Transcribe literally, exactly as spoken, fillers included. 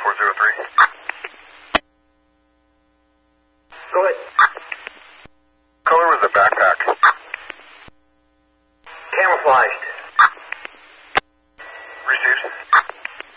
four zero three. Go ahead. Color was the backpack. Camouflaged.